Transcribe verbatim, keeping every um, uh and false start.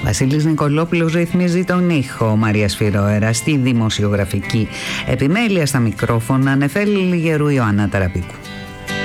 Βασίλης Νικολόπουλος ρυθμίζει τον ήχο, Μαρία Σφυρόερα στη δημοσιογραφική επιμέλεια, στα μικρόφωνα Νεφέλη Λιγερού, Ιωάννα Ταραπίκου.